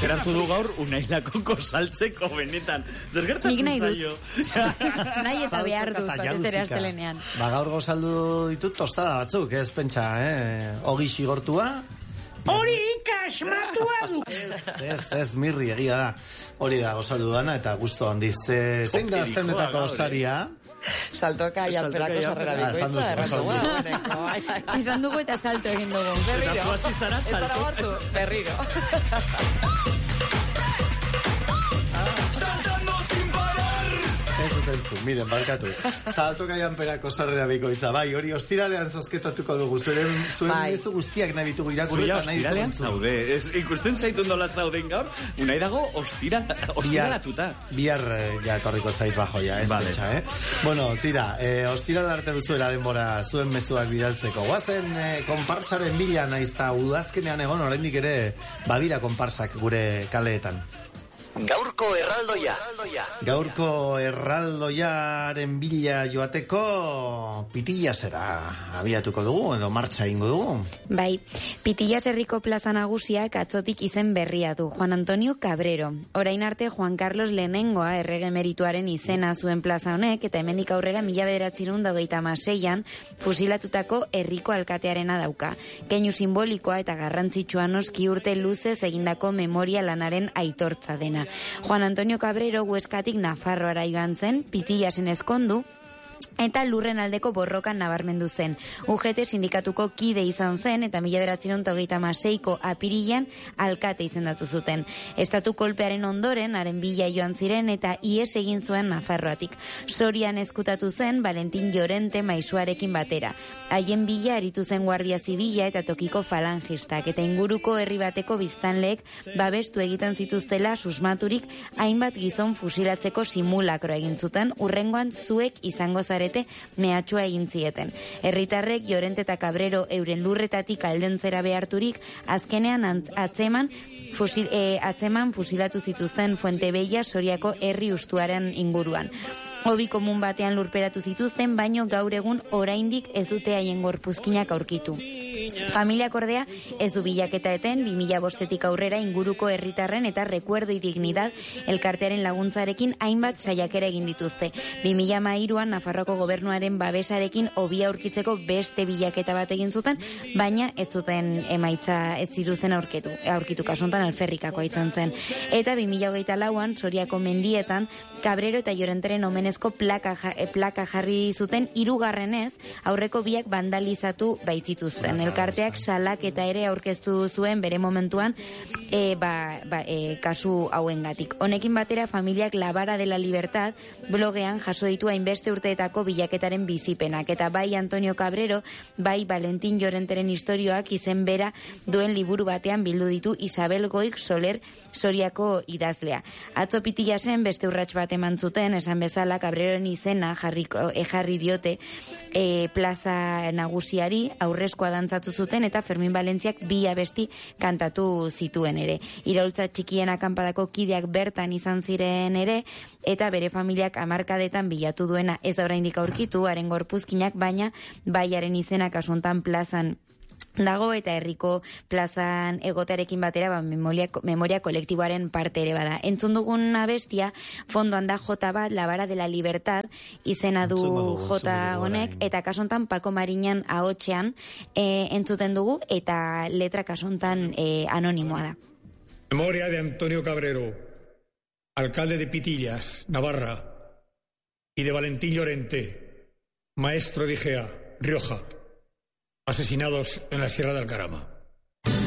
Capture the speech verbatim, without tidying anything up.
aukeratu du gaur unailako kosaltzeko benetan. Zer gertatzen zaio? Nahi eta behar dut, batez ere astelenean. Ba, gaur gozaldu ditut tostada batzuk, ez pentsa, eh? Ogi xigortua. Hori kasmatua du. Ez, ez, ez, mirri egia da. Hori da, gozaldu dana eta gusto handiz. Zein da aztenetako saria? Saltoka jalperako sarrera bikoitza, erratu. Izan dugu eta salto egin dugu. Berriro. Ez dara batu, berriro. Miren, barkatu. Saltoka janperako sarrera bikoitza. Bai, hori ostiralean zozketatuko dugu. Zuen mezu guztiak nahi bitugu irakurri eta nahi ostiralean zaude. Ikusten zaitun dola zauden gaur, unai dago ostiralatuta. Bihar ja etorriko zait bajoia, ez pentsa, eh? Bueno, tira, ostiral arte duzuela denbora zuen mezuak bidaltzeko. Guazen konparsaren bila naizta udazkenean egon, oraindik ere babira konparsak gure kaleetan. Gaurko erraldoia. Gaurko erraldoiaren bila joateko Pitillasera abiatuko dugu edo martxa ingo dugu. Bai, Pitillas herriko plaza nagusiak atzotik izen berria du, Juan Antonio Cabrero. Orain arte Juan Carlos Lehenengoa errege emerituaren izena zuen plaza honek, eta hemendik aurrera mila bederatzirun dagoita maseian fusilatutako herriko alkatearena dauka. Keinu simbolikoa eta garrantzitsua noski urte luzez egindako memoria lanaren aitortza dena. Juan Antonio Cabrero Hueskatik Nafarroara joan zen, Pitillasen ezkondu, eta lurren aldeko borrokan nabarmendu zen. U G T sindikatuko kide izan zen, eta mila bederatzirun eta hogeita hamaseiko apirilean alkate izendatu zuten. Estatu kolpearen ondoren, haren bila joan ziren, eta ihes egin zuen Nafarroatik. Sorian ezkutatu zen Valentin Llorente maisuarekin batera. Haien bila aritu zen Guardia Zibila eta tokiko falangistak, eta inguruko herri bateko biztanleek babestu egiten zituztela susmaturik hainbat gizon fusilatzeko simulakro egin zuten, urrengoan zuek izango zarete mehatxua egin zieten. Herritarrek Llorente eta Cabrero euren lurretatik aldentzera beharturik, azkenean atzeman fusil, eh, atzeman fusilatu zituzten Fuentebella Soriako herri ustuaren inguruan. Hobi komun batean lurperatu zituzten, baino gaur egun oraindik ez dute haien gorpuzkinak aurkitu. Familiak ordea ez du bilaketa eten, bi mila bostetik aurrera inguruko herritarren eta Recuerdo y Dignidad elkartearen laguntzarekin hainbat saiakera egin dituzte. bi mila hamairuan Nafarroako gobernuaren babesarekin hobia aurkitzeko beste bilaketa bat egin zuten, baina ez zuten emaitza ez zituzen aurkitu. Aurkitu kasuntan alferrikakoa izan zen. Eta bi mila hogeita lauan Soriako mendietan Cabrero eta Llorenteren omenezko plaka, plaka jarri zuten, hirugarrenez aurreko biak vandalizatu baitzituzten. Elkarteak salaketa ere aurkeztu zuen bere momentuan e, ba, ba, e, kasu hauengatik. Honekin batera familiak Labara de la Libertad blogean jaso ditu hainbeste urteetako bilaketaren bizipenak, eta bai Antonio Cabrero, bai Valentin Llorenteren istorioak izen bera duen liburu batean bildu ditu Isabel Goik Soler Soriako idazlea. Atzo Pitillasen beste urrats bat eman zuten, esan bezala Cabreroren izena jarri, e, jarri diote e, plaza nagusiari, aurrezkoa dantzatu zuten, eta Fermin Valentziak bi abesti kantatu zituen ere. Iraultza txikien akanpadako kideak bertan izan ziren ere, eta bere familiak hamarkadetan bilatu duena ez da oraindik aurkitu, haren gorpuzkinak, baina baiaren izena kasuntan plazan dago, eta herriko plazan egotearekin batera ba, memoria, memoria kolektiboaren parte ere bada. Entzun dugun abestia, fondoan da Jota bat, Labara de la Libertad, izena du Jota honek, eta kasuntan Paco Mariñan ahotsean e, entzuten dugu, eta letra kasuntan e, anonimoa da. Memoria de Antonio Cabrero, alcalde de Pitillas, Navarra, y de Valentín Llorente, maestro de Igea, Rioja, asesinados en la Sierra de Alcarama.